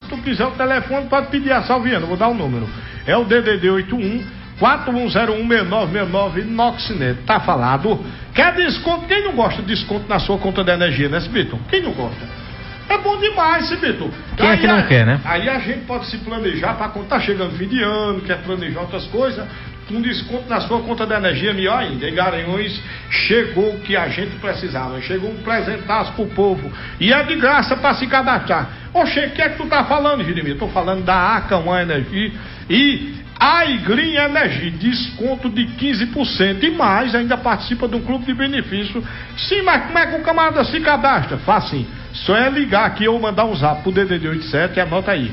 tu quiser o telefone, pode pedir a Salviano, vou dar o número. É o DDD 81 41016969 Noxinet. Tá falado. Quer desconto? Quem não gosta de desconto na sua conta de energia, né, Sibito? Quem não gosta? É bom demais, Sibito. Quem é que não quer, né? Aí a gente pode se planejar para quando tá chegando fim de ano, quer planejar outras coisas, um desconto na sua conta de energia, melhor ainda. Em Garanhuns chegou o que a gente precisava, chegou um presentaço pro povo e é de graça para se cadastrar. Oxe, o que é que tu tá falando, Jeremias? Tô falando da Acauã Energia e Aigrim Energia, desconto de 15% e mais, ainda participa de um clube de benefício. Sim, mas como é que o camarada se cadastra? Facinho, só é ligar aqui ou mandar um zap pro DDD 87, anota aí,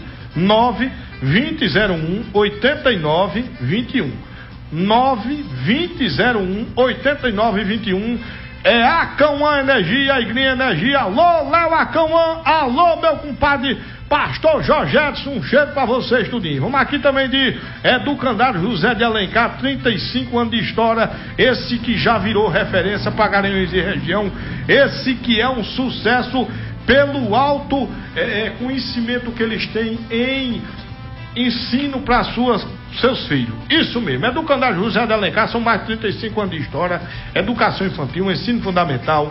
92001-8921, 92001-8921, é Acauã Energia, Aigrim Energia. Alô, Léo Acauã, alô, meu compadre Pastor Jorge Edson, um cheiro pra vocês, tudinho. Vamos aqui também de Educandário José de Alencar, 35 anos de história, esse que já virou referência pra Garanhuns e região, esse que é um sucesso pelo alto conhecimento que eles têm em ensino para seus filhos. Isso mesmo, Educandário José de Alencar, são mais de 35 anos de história, educação infantil, ensino fundamental.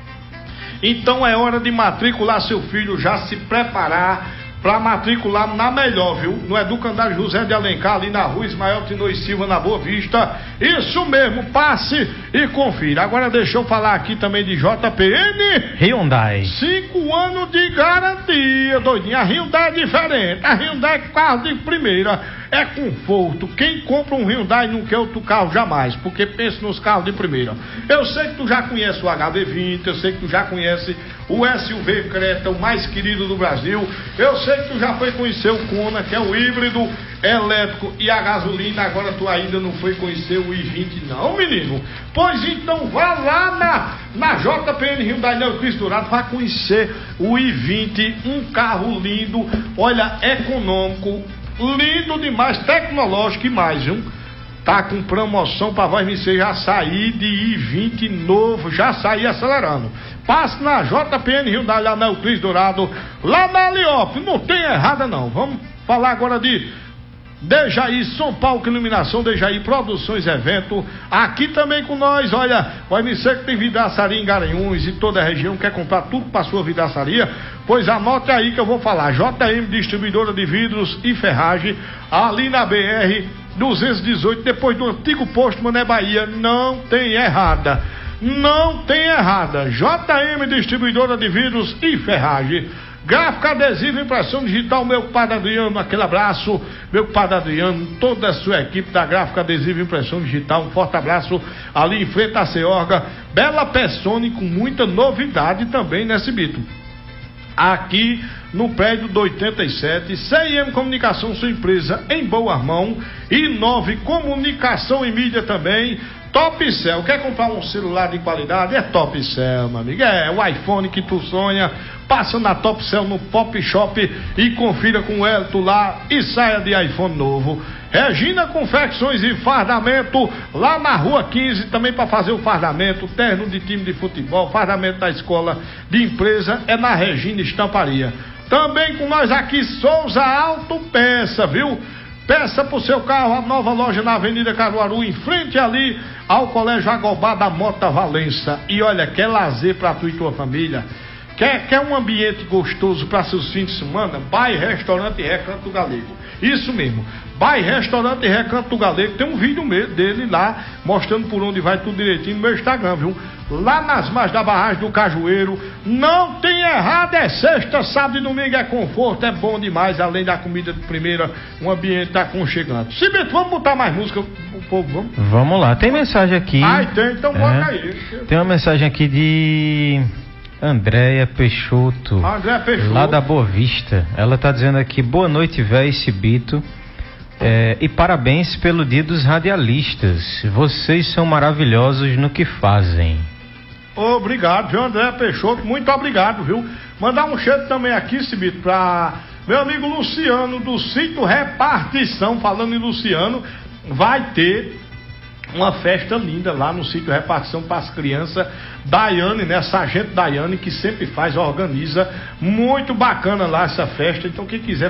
Então é hora de matricular seu filho, já se preparar para matricular na melhor, viu? No Educandário José de Alencar, ali na rua Ismael Tino e Silva, na Boa Vista. Isso mesmo, passe e confira. Agora deixa eu falar aqui também de JPN Hyundai. 5 anos de garantia, doidinho. A Hyundai é diferente. A Hyundai é carro de primeira, é conforto. Quem compra um Hyundai não quer outro carro jamais, porque pensa nos carros de primeira. Eu sei que tu já conhece o HB20, eu sei que tu já conhece o SUV Creta, o mais querido do Brasil. Eu sei que tu já foi conhecer o Kona, que é o híbrido elétrico e a gasolina. Agora tu ainda não foi conhecer o i20 não, menino? Pois então vá lá na JPN Hyundai Neo Cristo Dourado, vai conhecer o i20, um carro lindo, olha, econômico, lindo demais, tecnológico e mais, viu? Tá com promoção para você já sair de i20 novo, já sair acelerando. Passe na JPN Hyundai lá na Euclides Dourado, lá na Aliop, não tem errada não. Vamos falar agora de Dejaí São Paulo Iluminação, Dejaí Produções Evento, aqui também com nós. Olha, vai me ser que tem vidraçaria em Garanhuns e toda a região, quer comprar tudo para sua vidraçaria? Pois anote aí que eu vou falar. JM Distribuidora de Vidros e Ferragem, ali na BR 218, depois do antigo posto Mané Bahia. Não tem errada, não tem errada. JM Distribuidora de Vidros e Ferragem, gráfica adesiva, impressão digital, meu compadre Adriano, aquele abraço, meu compadre Adriano, toda a sua equipe da gráfica adesiva, impressão digital, um forte abraço, ali em frente à Ceorga, Bela Pessone, com muita novidade também, né, Cibito? Aqui no prédio do 87, CIM Comunicação, sua empresa em boa mão, e 9 Comunicação e Mídia também. Topcel, quer comprar um celular de qualidade? É Topcel, meu amigo, é o iPhone que tu sonha. Passa na Topcel no Pop Shop e confira com o Elton lá e saia de iPhone novo. Regina Confecções e Fardamento, lá na Rua 15, também para fazer o fardamento, terno de time de futebol, fardamento da escola de empresa, é na Regina Estamparia. Também com nós aqui, Souza Autopeça, viu? Peça pro seu carro, a nova loja na Avenida Caruaru, em frente ali ao Colégio Agobá da Mota Valença. E olha, quer lazer pra tu e tua família? Quer um ambiente gostoso para seus fins de semana? Vai Restaurante Recanto Galego. Isso mesmo, vai Restaurante Recanto Galego. Tem um vídeo dele lá, mostrando por onde vai tudo direitinho no meu Instagram, viu? Lá nas margens da barragem do Cajueiro. Não tem errado, é sexta, sábado e domingo, é conforto, é bom demais. Além da comida de primeira, um ambiente aconchegante. Cibito, vamos botar mais música pro povo, vamos? Vamos lá, tem mensagem aqui. Tem, então bota aí. Tem uma mensagem aqui de Andréia Peixoto, lá da Boa Vista. Ela tá dizendo aqui: boa noite, véi Cibito, e parabéns pelo dia dos radialistas. Vocês são maravilhosos no que fazem. Obrigado, viu, Andréia Peixoto, muito obrigado, viu? Mandar um cheiro também aqui, Cibito, pra meu amigo Luciano do Sítio Repartição. Falando em Luciano, vai ter uma festa linda lá no Sítio Repartição para as crianças. Daiane, né? Sargento Daiane, que sempre organiza. Muito bacana lá essa festa. Então, quem quiser